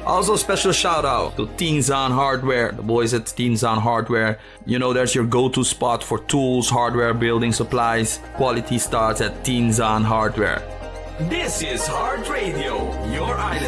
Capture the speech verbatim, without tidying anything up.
Also, special shout out to Tenzan Hardware, the boys at Tenzan Hardware. You know, there's your go-to spot for tools, hardware, building supplies. Quality starts at Tenzan Hardware. This is Heart Radio, your island.